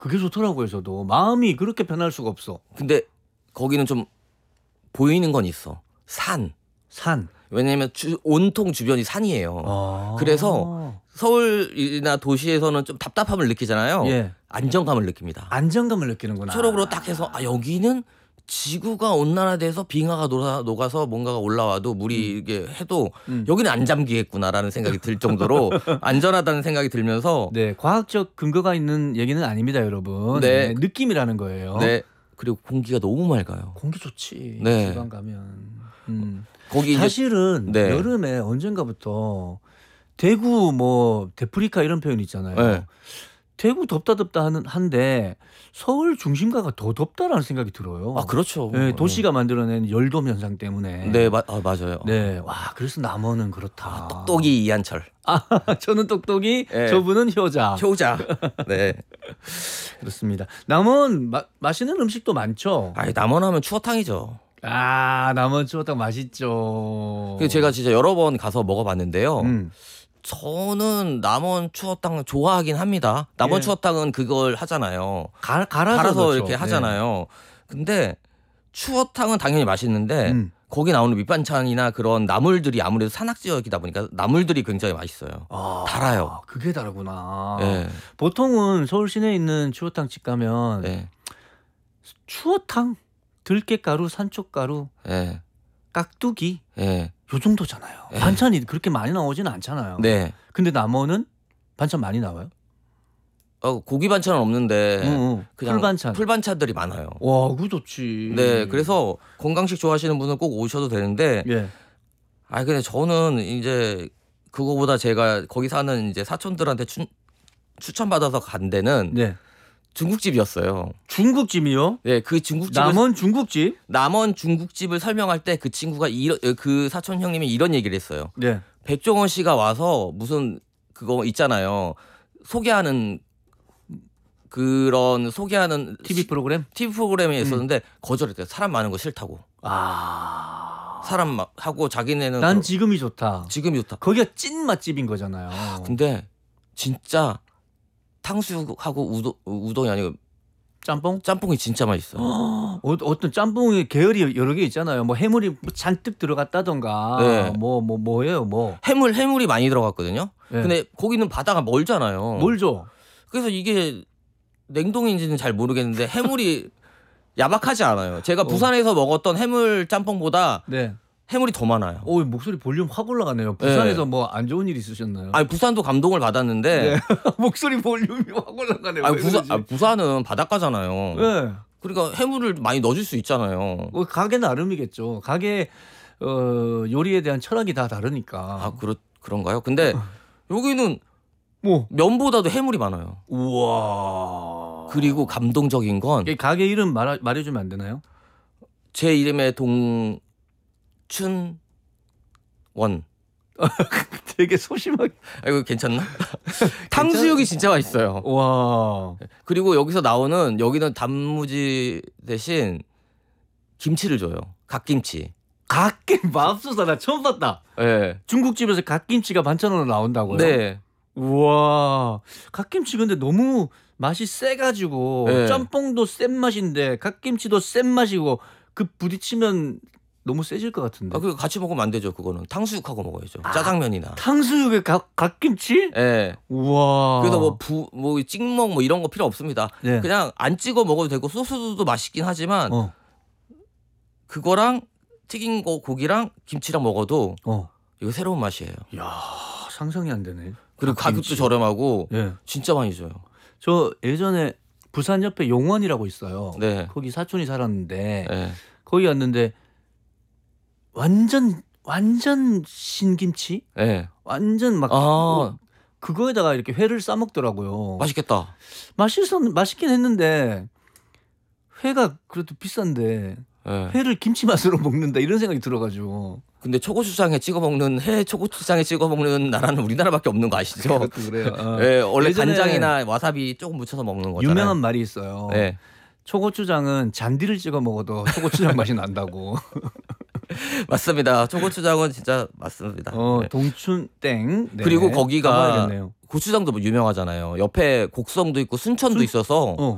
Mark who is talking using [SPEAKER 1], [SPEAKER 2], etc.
[SPEAKER 1] 그게 좋더라고요. 저도 마음이 그렇게 편할 수가 없어.
[SPEAKER 2] 근데 거기는 좀 보이는 건 있어. 산. 왜냐면 온통 주변이 산이에요. 그래서 서울이나 도시에서는 좀 답답함을 느끼잖아요.
[SPEAKER 1] 예.
[SPEAKER 2] 안정감을 느낍니다.
[SPEAKER 1] 안정감을 느끼는구나.
[SPEAKER 2] 초록으로 딱 해서 여기는 지구가 온난화돼서 빙하가 녹아서 뭔가가 올라와도 물이 이게 해도 여기는 안 잠기겠구나라는 생각이 들 정도로 안전하다는 생각이 들면서
[SPEAKER 1] 네, 과학적 근거가 있는 얘기는 아닙니다, 여러분.
[SPEAKER 2] 네.
[SPEAKER 1] 네, 느낌이라는 거예요.
[SPEAKER 2] 네. 그리고 공기가 너무 맑아요.
[SPEAKER 1] 공기 좋지.
[SPEAKER 2] 네.
[SPEAKER 1] 지방 가면.
[SPEAKER 2] 거기
[SPEAKER 1] 사실은
[SPEAKER 2] 이제, 네.
[SPEAKER 1] 여름에 언젠가부터 대구 뭐 데프리카 이런 표현 있잖아요.
[SPEAKER 2] 네.
[SPEAKER 1] 대구 덥다 한데 서울 중심가가 더 덥다라는 생각이 들어요.
[SPEAKER 2] 아 그렇죠.
[SPEAKER 1] 네, 도시가 만들어낸 열돔 현상 때문에.
[SPEAKER 2] 네, 맞아요.
[SPEAKER 1] 네, 와 그래서 남원은 그렇다.
[SPEAKER 2] 똑똑이 이한철.
[SPEAKER 1] 저는 똑똑이,
[SPEAKER 2] 네.
[SPEAKER 1] 저분은 효자.
[SPEAKER 2] 네.
[SPEAKER 1] 그렇습니다. 남원 맛있는 음식도 많죠.
[SPEAKER 2] 남원하면 추어탕이죠.
[SPEAKER 1] 남원 추어탕 맛있죠.
[SPEAKER 2] 그 제가 진짜 여러 번 가서 먹어봤는데요.
[SPEAKER 1] 음.
[SPEAKER 2] 저는 남원 추어탕 좋아하긴 합니다. 남원
[SPEAKER 1] 예.
[SPEAKER 2] 추어탕은 그걸 하잖아요.
[SPEAKER 1] 갈아서 그렇죠.
[SPEAKER 2] 이렇게 하잖아요. 근데 추어탕은 당연히 맛있는데 거기 나오는 밑반찬이나 그런 나물들이 아무래도 산악지역이다 보니까 나물들이 굉장히 맛있어요. 달아요.
[SPEAKER 1] 그게 다르구나.
[SPEAKER 2] 네.
[SPEAKER 1] 보통은 서울 시내에 있는 추어탕 집 가면
[SPEAKER 2] 네.
[SPEAKER 1] 추어탕, 들깨가루, 산초가루,
[SPEAKER 2] 네.
[SPEAKER 1] 깍두기
[SPEAKER 2] 네.
[SPEAKER 1] 요 정도잖아요.
[SPEAKER 2] 네.
[SPEAKER 1] 반찬이 그렇게 많이 나오지는 않잖아요.
[SPEAKER 2] 네.
[SPEAKER 1] 근데 남원은 반찬 많이 나와요?
[SPEAKER 2] 고기 반찬은 없는데 그냥
[SPEAKER 1] 풀반찬.
[SPEAKER 2] 풀반찬들이 많아요.
[SPEAKER 1] 와, 그거 좋지.
[SPEAKER 2] 네, 그래서 건강식 좋아하시는 분은 꼭 오셔도 되는데,
[SPEAKER 1] 예.
[SPEAKER 2] 근데 저는 이제 그거보다 제가 거기 사는 이제 사촌들한테 추천받아서 간 데는
[SPEAKER 1] 네.
[SPEAKER 2] 중국집이었어요.
[SPEAKER 1] 중국집이요?
[SPEAKER 2] 네, 그 중국집
[SPEAKER 1] 남원 중국집?
[SPEAKER 2] 남원 중국집을 설명할 때 그 친구가 그 사촌 형님이 이런 얘기를 했어요.
[SPEAKER 1] 네.
[SPEAKER 2] 백종원 씨가 와서 무슨 그거 있잖아요. 소개하는
[SPEAKER 1] TV 프로그램?
[SPEAKER 2] TV 프로그램에 있었는데 거절했대요. 사람 많은 거 싫다고. 사람하고 자기네는
[SPEAKER 1] 난 지금이 좋다.
[SPEAKER 2] 지금이 좋다.
[SPEAKER 1] 거기가 찐 맛집인 거잖아요.
[SPEAKER 2] 근데 진짜 탕수육하고 우동이 아니고 짬뽕이 진짜 맛있어요.
[SPEAKER 1] 어떤 짬뽕의 계열이 여러 개 있잖아요. 뭐 해물이 뭐 잔뜩 들어갔다던가.
[SPEAKER 2] 네.
[SPEAKER 1] 뭐예요?
[SPEAKER 2] 해물이 많이 들어갔거든요.
[SPEAKER 1] 네.
[SPEAKER 2] 근데 거기는 바다가 멀잖아요.
[SPEAKER 1] 멀죠.
[SPEAKER 2] 그래서 이게 냉동인지는 잘 모르겠는데 해물이 야박하지 않아요. 제가 부산에서 먹었던 해물 짬뽕보다
[SPEAKER 1] 네.
[SPEAKER 2] 해물이 더 많아요.
[SPEAKER 1] 목소리 볼륨 확 올라가네요. 부산에서 뭐 안 좋은 일 있으셨나요?
[SPEAKER 2] 부산도 감동을 받았는데
[SPEAKER 1] 네. 목소리 볼륨이 확 올라가네요.
[SPEAKER 2] 부산은 바닷가잖아요.
[SPEAKER 1] 네.
[SPEAKER 2] 그러니까 해물을 많이 넣어줄 수 있잖아요.
[SPEAKER 1] 가게 나름이겠죠. 가게 요리에 대한 철학이 다 다르니까.
[SPEAKER 2] 그런가요? 근데 여기는 면보다도 해물이 많아요.
[SPEAKER 1] 우와.
[SPEAKER 2] 그리고 감동적인 건
[SPEAKER 1] 가게 이름 말해주면 안 되나요?
[SPEAKER 2] 제 이름의 동춘원.
[SPEAKER 1] 되게 소심하게.
[SPEAKER 2] 이거 괜찮나? 탕수육이 진짜 맛있어요.
[SPEAKER 1] 와.
[SPEAKER 2] 그리고 여기는 단무지 대신 김치를 줘요. 갓김치.
[SPEAKER 1] 맙소사 나 처음 봤다.
[SPEAKER 2] 네.
[SPEAKER 1] 중국집에서 갓김치가 반찬으로 나온다고요?
[SPEAKER 2] 네.
[SPEAKER 1] 우와. 갓김치 근데 너무 맛이 세가지고
[SPEAKER 2] 네.
[SPEAKER 1] 짬뽕도 센 맛인데 갓김치도 센 맛이고 그 부딪히면 너무 세질 것 같은데.
[SPEAKER 2] 그거 같이 먹으면 안 되죠. 그거는 탕수육하고 먹어야죠. 짜장면이나.
[SPEAKER 1] 탕수육에 갓김치?
[SPEAKER 2] 네.
[SPEAKER 1] 우와.
[SPEAKER 2] 그래서 찍먹 이런 거 필요 없습니다.
[SPEAKER 1] 네.
[SPEAKER 2] 그냥 안 찍어 먹어도 되고 소스도 맛있긴 하지만 그거랑 튀긴 고기랑 김치랑 먹어도 이거 새로운 맛이에요.
[SPEAKER 1] 야, 상상이 안 되네.
[SPEAKER 2] 그리고 가격도 저렴하고
[SPEAKER 1] 네.
[SPEAKER 2] 진짜 많이 줘요.
[SPEAKER 1] 저 예전에 부산 옆에 용원이라고 있어요.
[SPEAKER 2] 네.
[SPEAKER 1] 거기 사촌이 살았는데
[SPEAKER 2] 네.
[SPEAKER 1] 거기 왔는데 완전 신김치?
[SPEAKER 2] 네.
[SPEAKER 1] 완전 막 그거에다가 이렇게 회를 싸 먹더라고요.
[SPEAKER 2] 맛있겠다.
[SPEAKER 1] 맛있긴 했는데 회가 그래도 비싼데
[SPEAKER 2] 네.
[SPEAKER 1] 회를 김치 맛으로 먹는다 이런 생각이 들어가지고.
[SPEAKER 2] 근데 초고추장에 찍어 먹는 나라는 우리나라밖에 없는 거 아시죠?
[SPEAKER 1] 그것도 그래요.
[SPEAKER 2] 네, 원래 간장이나 와사비 조금 묻혀서 먹는 거잖아요.
[SPEAKER 1] 유명한 말이 있어요.
[SPEAKER 2] 네.
[SPEAKER 1] 초고추장은 잔디를 찍어 먹어도 초고추장 맛이 난다고.
[SPEAKER 2] 맞습니다. 초고추장은 진짜 맞습니다.
[SPEAKER 1] 네. 동춘땡. 네.
[SPEAKER 2] 그리고 거기가
[SPEAKER 1] 가봐야겠네요.
[SPEAKER 2] 고추장도 유명하잖아요. 옆에 곡성도 있고 순천도 있어서